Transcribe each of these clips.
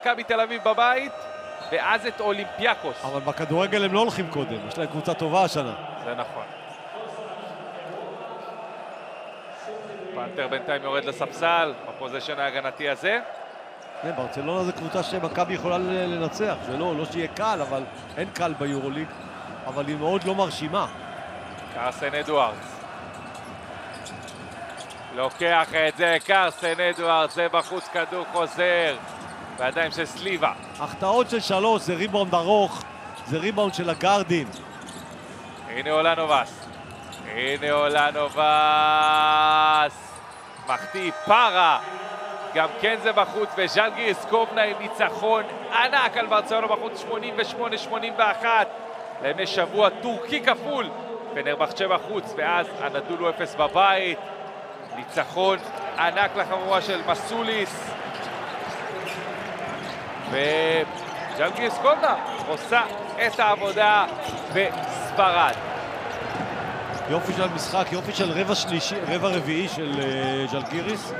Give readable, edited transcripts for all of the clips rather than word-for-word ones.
מכבי תל אביב בבית, ואז את אולימפיאקוס. אבל בכדורגל הם לא הולכים קודם, יש להם קבוצה טובה השנה. זה נכון. פנתר בינתיים יורד לספסל, בפוזישן ההגנתי הזה. ברצלונה זה קבוצה שמכבי יכולה לנצח, לא שיהיה קל, אבל אין קל ביורוליג, אבל היא מאוד לא מרשימה. קרסן אדוארדס. לוקח את זה, קרסן אדוארדס, זה בחוץ, כדור חוזר. בידיים של סליבה. החטאות של 3, זה ריבאונד ארוך, זה ריבאונד של הגארדים. הנה אולנובס. הנה אולנובס. מחטיא פארה. גם כן זה בחוץ, וז'לגיריס קובנה עם ניצחון ענק על ברצלונה בחוץ, 88-81. לימי שבוע טורקי כפול. פנרבחצ'ה בחוץ, ואז הנדולו 0 בבית. ניצחון ענק לחבורה של מסוליס. וז'לגיריס קובנה עושה את העבודה בספרד. יופי של משחק, יופי של רבע רביעי של ז'לגיריס.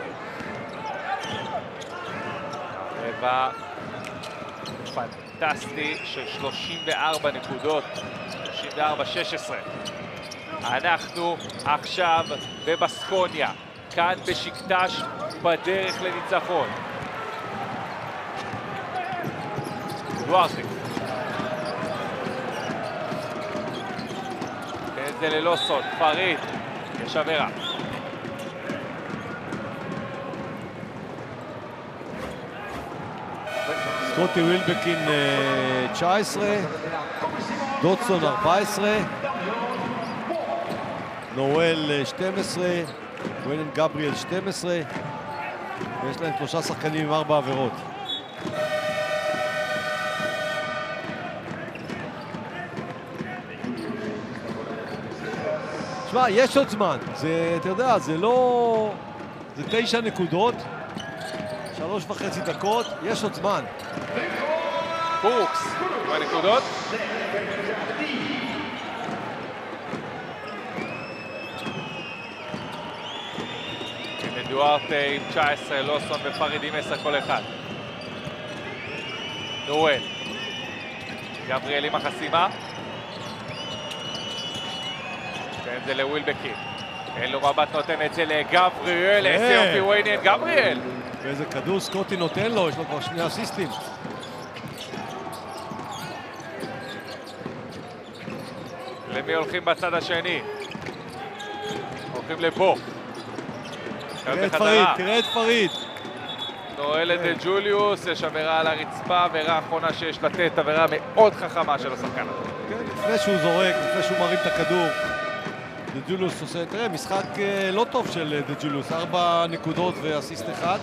רבע פנטסטי של 34 נקודות, 34-16. אנחנו עכשיו בבסקוניה, כאן בשקטש בדרך לניצחון. דוארטה. זה ללא סוד, פריד, יש עבירה. סקוטי ווילבקין 19, דוטסון 14, נואל 12, ווילן גבריאל 12, ויש להם 3 שחקנים עם 4 עבירות. תשמע, יש עוד זמן, זה, אתה יודע, זה לא... זה 9 נקודות, 3.5 דקות, יש עוד זמן. קורקס, 2 נקודות. דוארטה עם 19, לוסון ופריד עם 10 כל אחד. נואל. גבריאל עם החסימה. תן את זה לווילבקין. אין לו מבט, נותן את זה לגבריאל. איזה יופי ווייני את גבריאל. ואיזה כדור סקוטי נותן לו, יש לו כבר 2 אסיסטים. למי הולכים בצד השני? הולכים לפה. תראה את פריד. נועל את ג'וליוס, יש עבירה על הרצפה, עבירה האחרונה שיש לתת, עבירה מאוד חכמה של השחקן הזה. כן, לפני שהוא זורק, לפני שהוא מרים את הכדור. דג'וליוס עושה, תראה, משחק לא טוב של דג'וליוס, 4 נקודות ואסיסט 1.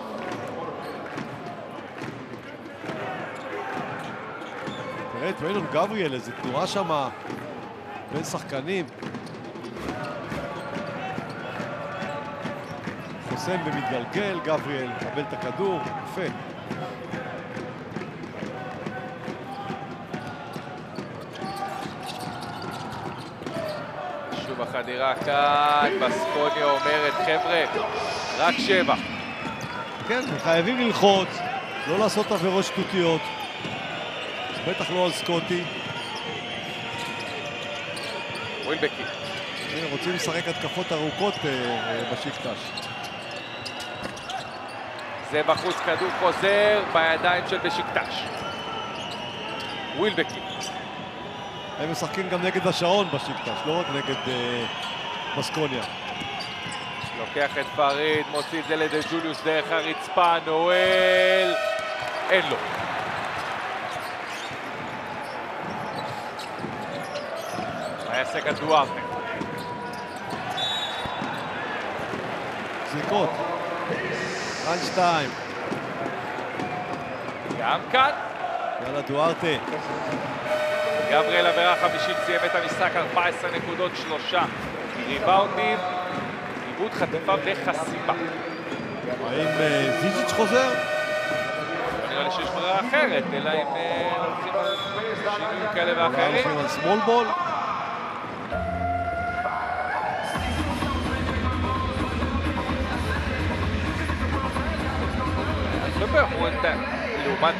תראה את ויינון גבריאל, איזו תנועה שמה בין שחקנים. חוסם ומתגלגל, גבריאל מקבל את הכדור, יפה. שוב החדירה כאן, בסקוניה אומרת, חבר'ה, רק 7. כן, חייבים ללחוץ, לא לעשות עבירות שטותיות. בטח לא על סקוטי. ווילבקין. רוצים לשחק התקפות ארוכות בשקטש. זה בחוץ, כדור חוזר בידיים של בשקטש. ווילבקין. הם משחקים גם נגד השעון בשקטש, לא רק נגד בסקוניה. לוקח את פריד, מוציא את זה לדג'וליוס דרך הרצפה, נואל. אין לו. מה יעשה כאן דוארטה? זריקות. ראנץ' טיים. גם כאן. יאללה דוארטה. גבריאל עבירה 50, סיים את המשחק, 14 נקודות, 3 ריבאונדים, עיבוד חטיפה וחסימה. האם זיז'יץ' חוזר? נראה לי שיש ברירה אחרת, אלא אם הולכים על שינויים כאלה ואחרים. הולכים על סמול בול. Super,